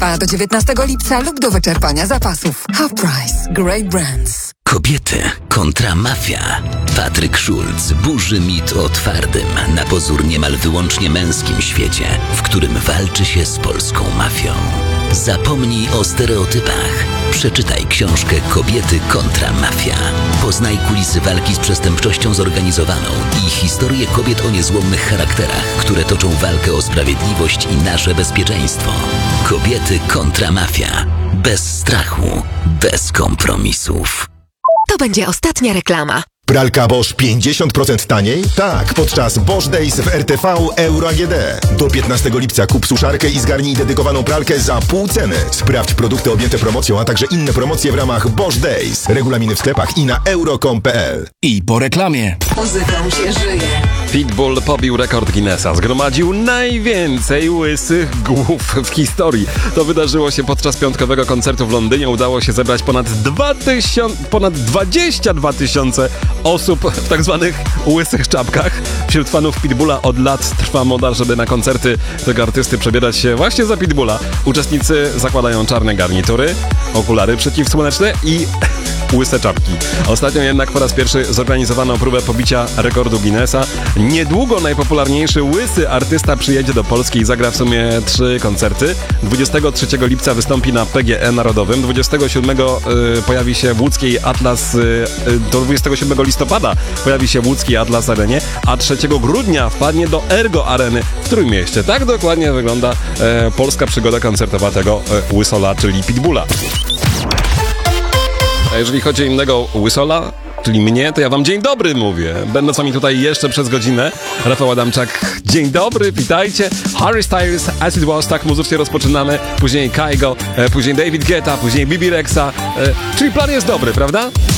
Trwa do 19 lipca lub do wyczerpania zapasów. Half Price. Great Brands. Kobiety kontra mafia. Patryk Schulz burzy mit o twardym, na pozór niemal wyłącznie męskim świecie, w którym walczy się z polską mafią. Zapomnij o stereotypach. Przeczytaj książkę Kobiety kontra mafia. Poznaj kulisy walki z przestępczością zorganizowaną i historię kobiet o niezłomnych charakterach, które toczą walkę o sprawiedliwość i nasze bezpieczeństwo. Kobiety kontra mafia. Bez strachu, bez kompromisów. To będzie ostatnia reklama. Pralka Bosch 50% taniej? Tak, podczas Bosch Days w RTV Euro AGD. Do 15 lipca kup suszarkę i zgarnij dedykowaną pralkę za pół ceny. Sprawdź produkty objęte promocją, a także inne promocje w ramach Bosch Days. Regulaminy w sklepach i na euro.com.pl. I po reklamie. Muzyką się żyje. Pitbull pobił rekord Guinnessa. Zgromadził najwięcej łysych głów w historii. To wydarzyło się podczas piątkowego koncertu w Londynie. Udało się zebrać ponad 22 tysiące osób w tak zwanych łysych czapkach. Wśród fanów Pitbulla od lat trwa moda, żeby na koncerty tego artysty przebierać się właśnie za Pitbulla. Uczestnicy zakładają czarne garnitury, okulary przeciwsłoneczne i łyse czapki. Ostatnio jednak po raz pierwszy zorganizowano próbę pobicia rekordu Guinnessa. Niedługo najpopularniejszy łysy artysta przyjedzie do Polski i zagra w sumie 3 koncerty. 23 lipca wystąpi na PGE Narodowym, 27 pojawi się w łódzkiej Atlas, do 27 listopada pojawi się w łódzkiej Atlas Arenie, a 3 grudnia wpadnie do Ergo Areny w Trójmieście. Tak dokładnie wygląda polska przygoda koncertowa tego łysola, czyli Pitbulla. A jeżeli chodzi o innego łysola, czyli mnie, to ja wam dzień dobry mówię. Będę z wami tutaj jeszcze przez godzinę. Rafał Adamczak, dzień dobry, witajcie. Harry Styles, As It Was, tak muzycznie rozpoczynamy. Później Kygo, później David Guetta, później Bibi Rexa. Czyli plan jest dobry, prawda?